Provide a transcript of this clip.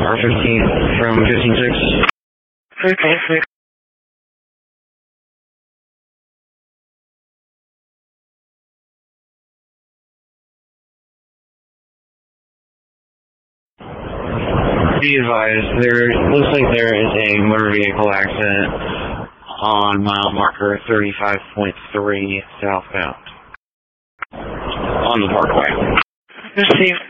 car 15 from 15-6. Okay. Be advised, looks like there is a motor vehicle accident on mile marker 35.3 southbound on the parkway. Received.